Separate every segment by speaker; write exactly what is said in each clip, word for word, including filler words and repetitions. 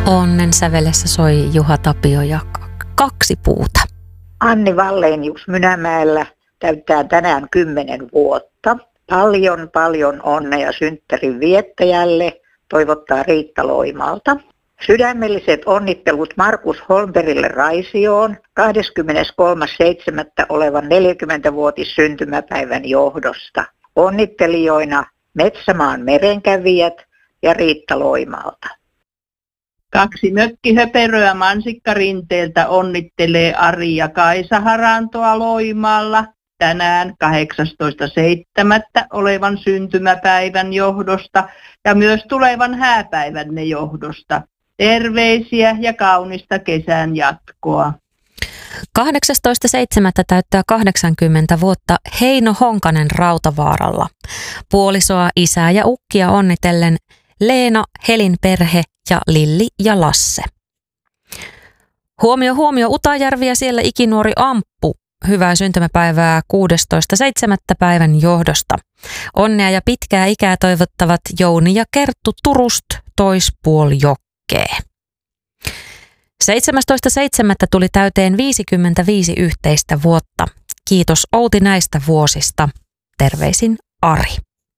Speaker 1: Onnen sävelessä soi Juha Tapio ja Kaksi puuta.
Speaker 2: Anni Wallenius Mynämäellä täyttää tänään kymmenen vuotta. Paljon paljon onnea synttärin viettäjälle, toivottaa Riitta Loimalta. Sydämelliset onnittelut Markus Holmbergille Raisioon kahdeskymmeneskolmas seitsemättä olevan neljäkymmenvuotis syntymäpäivän johdosta. Onnittelijoina Metsämaan merenkävijät ja Riitta Loimalta.
Speaker 3: Kaksi mökkihöperöä Mansikkarinteeltä onnittelee Ari ja Kaisa Harantoa Loimaalla tänään kahdeksastoista seitsemättä olevan syntymäpäivän johdosta ja myös tulevan hääpäivänne johdosta. Terveisiä ja kaunista kesän jatkoa.
Speaker 1: kahdeksastoista seitsemättä täyttää kahdeksankymmentä vuotta Heino Honkanen Rautavaaralla. Puolisoa, isää ja ukkia onnitellen Leena, Helin perhe ja Lilli ja Lasse. Huomio, huomio Utajärvi ja siellä ikinuori Amppu. Hyvää syntymäpäivää kuudestoista seitsemättä päivän johdosta. Onnea ja pitkää ikää toivottavat Jouni ja Kerttu Turust Toispuoljokee. seitsemästoista seitsemättä tuli täyteen viisikymmentäviisi yhteistä vuotta. Kiitos Outi näistä vuosista. Terveisin Ari.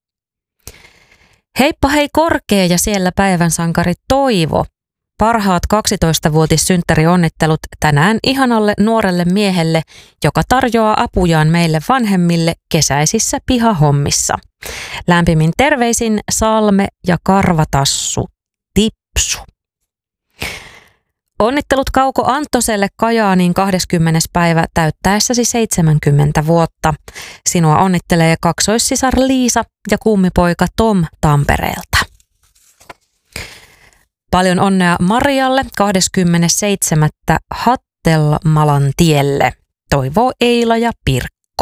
Speaker 1: Heippa hei Korkea ja siellä päivän sankari Toivo. Parhaat kaksitoistavuotissynttärionnittelut tänään ihanalle nuorelle miehelle, joka tarjoaa apujaan meille vanhemmille kesäisissä pihahommissa. Lämpimin terveisin Salme ja Karvatassu Tipsu. Onnittelut Kauko Anttoselle Kajaaniin kahdeskymmenes päivä täyttäessäsi seitsemänkymmentä vuotta. Sinua onnittelee kaksoissisar Liisa ja kummipoika Tom Tampereelta. Paljon onnea Marialle kahdeskymmenes seitsemättä Hattelmalan tielle. Toivoo Eila ja Pirkko.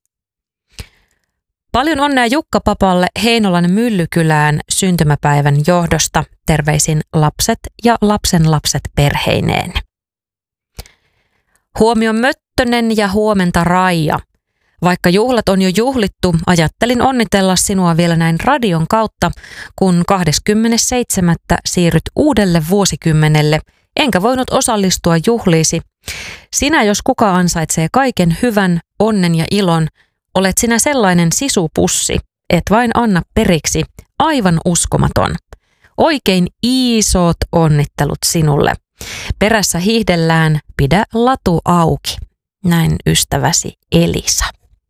Speaker 1: Paljon onnea Jukka-papalle Heinolan Myllykylään syntymäpäivän johdosta. Terveisin lapset ja lapsenlapset perheineen. Huomio Möttönen ja huomenta Raija. Vaikka juhlat on jo juhlittu, ajattelin onnitella sinua vielä näin radion kautta, kun kahdeskymmenes seitsemättä siirryt uudelle vuosikymmenelle, enkä voinut osallistua juhliisi. Sinä, jos kuka ansaitsee kaiken hyvän, onnen ja ilon, olet sinä sellainen sisupussi, et vain anna periksi, aivan uskomaton. Oikein isot onnittelut sinulle. Perässä hiihdellään, pidä latu auki. Näin ystäväsi Elisa.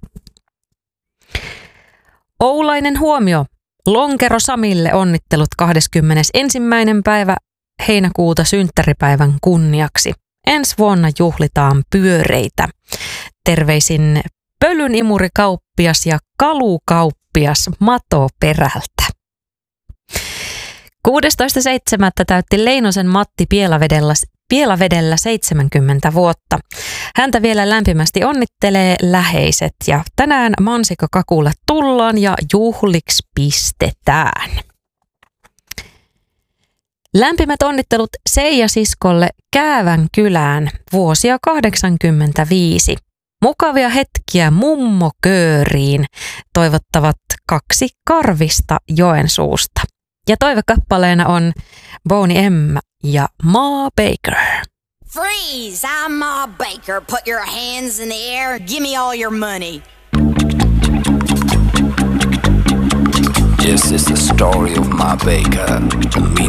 Speaker 1: Oulainen huomio. Lonkero Samille onnittelut kahdeskymmenesensimmäinen päivä heinäkuuta synttäripäivän kunniaksi. Ensi vuonna juhlitaan pyöreitä. Terveisin pölynimurikauppias ja kalukauppias Mato Perältä. kuudestoista seitsemättä täytti Leinosen Matti Pielavedellä, Pielavedellä seitsemänkymmentä vuotta. Häntä vielä lämpimästi onnittelee läheiset ja tänään mansikakakulle tullaan ja juhliksi pistetään. Lämpimät onnittelut Seija-siskolle Käävän kylään vuosia kahdeksankymmentäviisi. Mukavia hetkiä mummokööriin toivottavat kaksi Karvista Joensuusta. Ja toivekappaleena on Boney M ja Ma Baker.
Speaker 4: Freeze! I'm Ma Baker. Put your hands in the air. Give me all your money.
Speaker 5: Yes, it's the story of Ma Baker, the